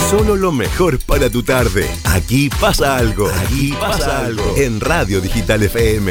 Solo lo mejor para tu tarde. Aquí pasa algo. Aquí pasa algo. En Radio Digital FM.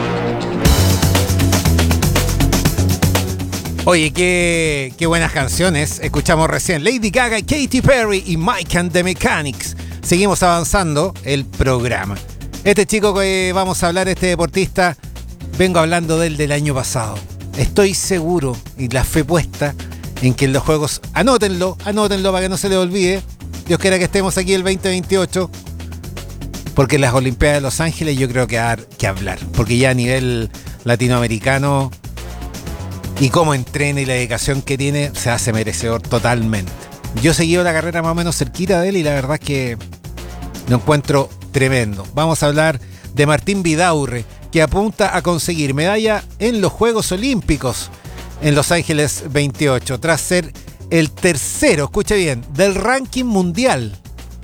Oye, qué buenas canciones. Escuchamos recién Lady Gaga, Katy Perry y Mike and the Mechanics. Seguimos avanzando el programa. Este chico que vamos a hablar, este deportista, vengo hablando de él del año pasado. Estoy seguro y la fe puesta en que en los Juegos, anótenlo para que no se les olvide. Dios quiera que estemos aquí el 2028. Porque en las Olimpiadas de Los Ángeles yo creo que hay que hablar. Porque ya a nivel latinoamericano y cómo entrena y la dedicación que tiene, se hace merecedor totalmente. Yo he seguido la carrera más o menos cerquita de él y la verdad es que lo encuentro tremendo. Vamos a hablar de Martín Vidaurre, que apunta a conseguir medalla en los Juegos Olímpicos en Los Ángeles 28, tras ser el tercero, escuche bien, del ranking mundial.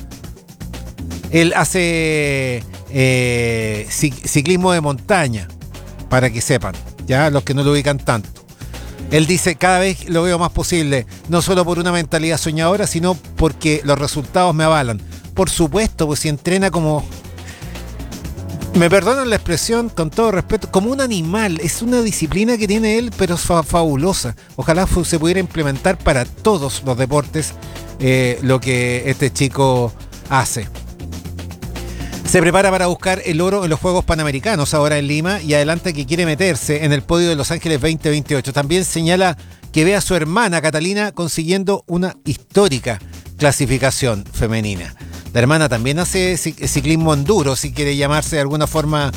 Él hace ciclismo de montaña, para que sepan, ya los que no lo ubican tanto. Él dice, cada vez lo veo más posible, no solo por una mentalidad soñadora, sino porque los resultados me avalan. Por supuesto, pues si entrena como, me perdonan la expresión, con todo respeto, como un animal. Es una disciplina que tiene él, pero es fabulosa. Ojalá se pudiera implementar para todos los deportes lo que este chico hace. Se prepara para buscar el oro en los Juegos Panamericanos ahora en Lima y adelanta que quiere meterse en el podio de Los Ángeles 2028. También señala que ve a su hermana Catalina consiguiendo una histórica clasificación femenina. La hermana también hace ciclismo enduro, si quiere llamarse de alguna forma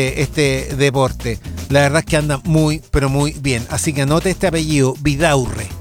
este deporte. La verdad es que anda muy, pero muy bien. Así que anote este apellido, Vidaurre.